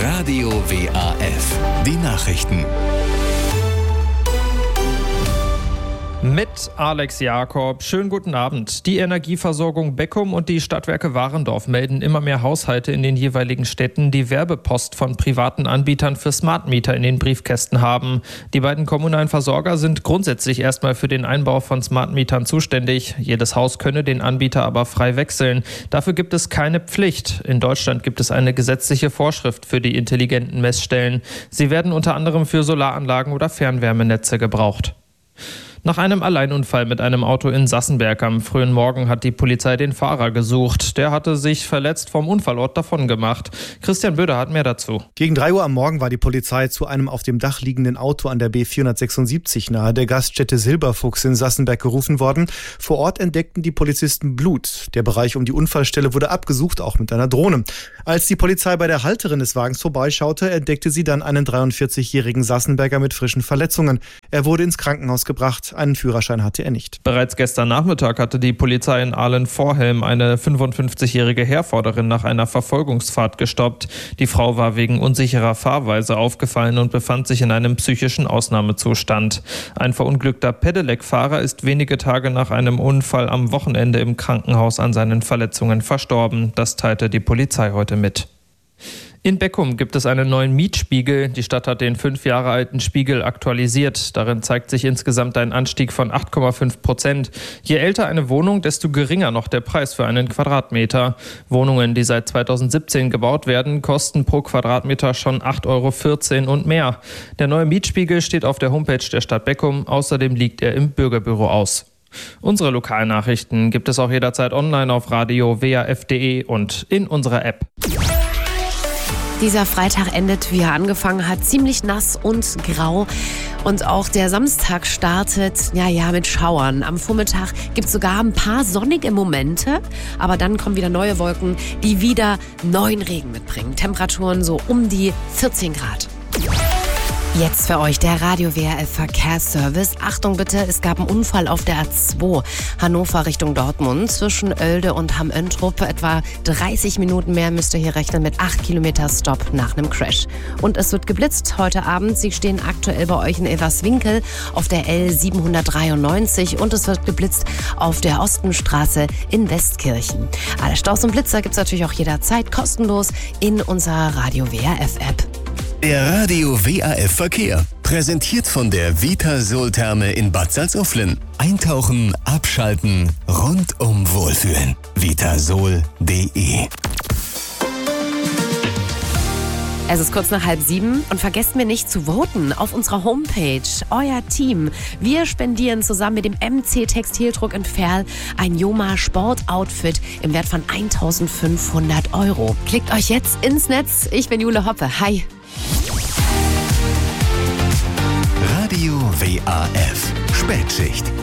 Radio WAF. Die Nachrichten. Mit Alex Jakob. Schönen guten Abend. Die Energieversorgung Beckum und die Stadtwerke Warendorf melden immer mehr Haushalte in den jeweiligen Städten, die Werbepost von privaten Anbietern für Smartmeter in den Briefkästen haben. Die beiden kommunalen Versorger sind grundsätzlich erstmal für den Einbau von Smartmetern zuständig. Jedes Haus könne den Anbieter aber frei wechseln. Dafür gibt es keine Pflicht. In Deutschland gibt es eine gesetzliche Vorschrift für die intelligenten Messstellen. Sie werden unter anderem für Solaranlagen oder Fernwärmenetze gebraucht. Nach einem Alleinunfall mit einem Auto in Sassenberg am frühen Morgen hat die Polizei den Fahrer gesucht. Der hatte sich verletzt vom Unfallort davongemacht. Christian Böder hat mehr dazu. Gegen 3 Uhr am Morgen war die Polizei zu einem auf dem Dach liegenden Auto an der B476 nahe der Gaststätte Silberfuchs in Sassenberg gerufen worden. Vor Ort entdeckten die Polizisten Blut. Der Bereich um die Unfallstelle wurde abgesucht, auch mit einer Drohne. Als die Polizei bei der Halterin des Wagens vorbeischaute, entdeckte sie dann einen 43-jährigen Sassenberger mit frischen Verletzungen. Er wurde ins Krankenhaus gebracht. Einen Führerschein hatte er nicht. Bereits gestern Nachmittag hatte die Polizei in Ahlen-Vorhelm eine 55-jährige Herforderin nach einer Verfolgungsfahrt gestoppt. Die Frau war wegen unsicherer Fahrweise aufgefallen und befand sich in einem psychischen Ausnahmezustand. Ein verunglückter Pedelec-Fahrer ist wenige Tage nach einem Unfall am Wochenende im Krankenhaus an seinen Verletzungen verstorben. Das teilte die Polizei heute mit. In Beckum gibt es einen neuen Mietspiegel. Die Stadt hat den 5 Jahre alten Spiegel aktualisiert. Darin zeigt sich insgesamt ein Anstieg von 8,5%. Je älter eine Wohnung, desto geringer noch der Preis für einen Quadratmeter. Wohnungen, die seit 2017 gebaut werden, kosten pro Quadratmeter schon 8,14 € und mehr. Der neue Mietspiegel steht auf der Homepage der Stadt Beckum. Außerdem liegt er im Bürgerbüro aus. Unsere Lokalnachrichten gibt es auch jederzeit online auf radio-waf.de und in unserer App. Dieser Freitag endet, wie er angefangen hat, ziemlich nass und grau. Und auch der Samstag startet, mit Schauern. Am Vormittag gibt es sogar ein paar sonnige Momente. Aber dann kommen wieder neue Wolken, die wieder neuen Regen mitbringen. Temperaturen so um die 14 Grad. Jetzt für euch der Radio WRF Verkehrsservice. Achtung bitte, es gab einen Unfall auf der A2 Hannover Richtung Dortmund zwischen Oelde und Hamm-Öntrup. Etwa 30 Minuten mehr müsst ihr hier rechnen mit 8 Kilometer Stopp nach einem Crash. Und es wird geblitzt heute Abend. Sie stehen aktuell bei euch in Everswinkel auf der L793 und es wird geblitzt auf der Ostenstraße in Westkirchen. Alle Staus und Blitzer gibt es natürlich auch jederzeit kostenlos in unserer Radio WRF App. Der Radio WAF Verkehr. Präsentiert von der Vitasol-Therme in Bad Salzuflen. Eintauchen, abschalten, rundum wohlfühlen. Vitasol.de. Es ist kurz nach 6:30 und vergesst mir nicht zu voten auf unserer Homepage. Euer Team. Wir spendieren zusammen mit dem MC Textildruck in Verl ein Joma Sportoutfit im Wert von 1.500 €. Klickt euch jetzt ins Netz. Ich bin Jule Hoppe. Hi. Radio WAF. Spätschicht.